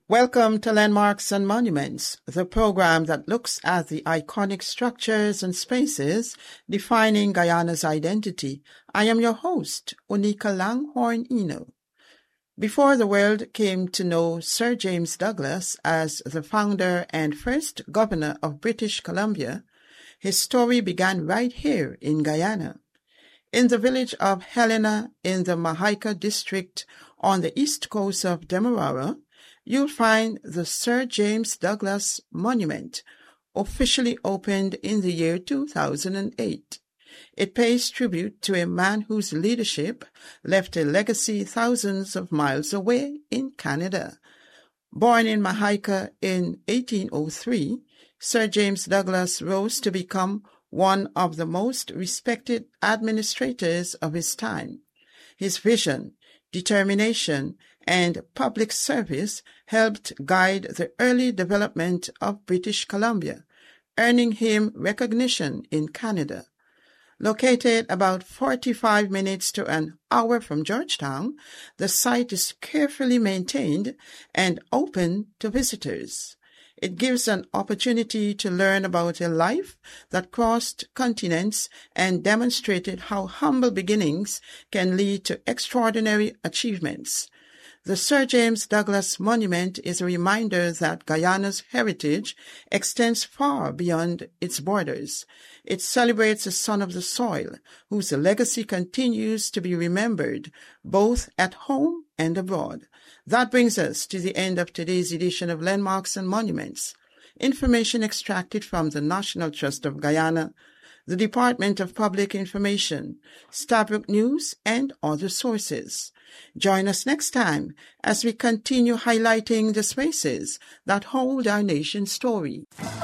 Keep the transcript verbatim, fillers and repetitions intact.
Welcome to Landmarks and Monuments, the program that looks at the iconic structures and spaces defining Guyana's identity. I am your host, Onika Langhorne Eno. Before the world came to know Sir James Douglas as the founder and first governor of British Columbia, his story began right here in Guyana. In the village of Helena in the Mahaica district on the east coast of Demerara, you'll find the Sir James Douglas Monument, officially opened in the year two thousand eight. It pays tribute to a man whose leadership left a legacy thousands of miles away in Canada. Born in Mahaica in eighteen oh three, Sir James Douglas rose to become one of the most respected administrators of his time. His vision, determination, and public service helped guide the early development of British Columbia, earning him recognition in Canada. Located about forty-five minutes to an hour from Georgetown, the site is carefully maintained and open to visitors. It gives an opportunity to learn about a life that crossed continents and demonstrated how humble beginnings can lead to extraordinary achievements. The Sir James Douglas Monument is a reminder that Guyana's heritage extends far beyond its borders. It celebrates a son of the soil, whose legacy continues to be remembered both at home and abroad. That brings us to the end of today's edition of Landmarks and Monuments. Information extracted from the National Trust of Guyana, the Department of Public Information, Stabroek News, and other sources. Join us next time as we continue highlighting the spaces that hold our nation's story.